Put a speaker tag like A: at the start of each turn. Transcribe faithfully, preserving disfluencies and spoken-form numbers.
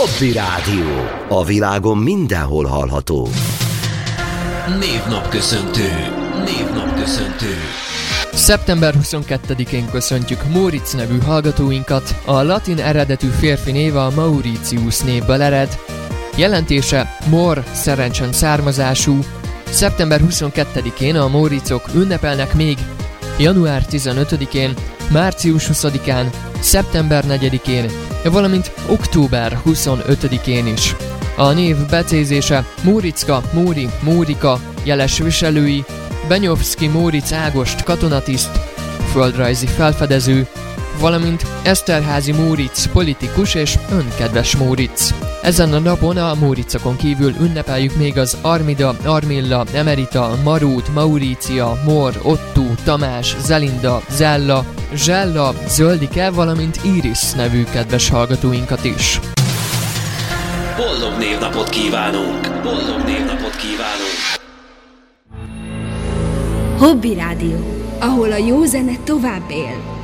A: Hobby Rádió. A világon mindenhol hallható.
B: Névnapköszöntő. Névnapköszöntő.
C: szeptember huszonkettedikén köszöntjük Móricz nevű hallgatóinkat. A latin eredetű férfi néve a Mauritius névből ered. Jelentése mor, szerencsen származású. szeptember huszonkettedikén a Móriczok ünnepelnek még január tizenötödikén, március huszadikán, szeptember negyedikén, valamint október huszonötödikén is. A név becézése Móriczka, Móri, Mórika, jeles viselői, Benyovszky Móricz Ágost katonatiszt, földrajzi felfedező, valamint Eszterházy Móricz politikus és önkedves Móricz. Ezen a napon a Móriczokon kívül ünnepeljük még az Armida, Armilla, Emerita, Marót, Maurícia, Mor, Otto, Tamás, Zelinda, Zella, Zsella, Zöldike, valamint Iris nevű kedves hallgatóinkat is.
B: Boldog névnapot kívánunk! Boldog névnapot kívánunk!
D: Hobby Rádió, ahol a jó zene tovább él.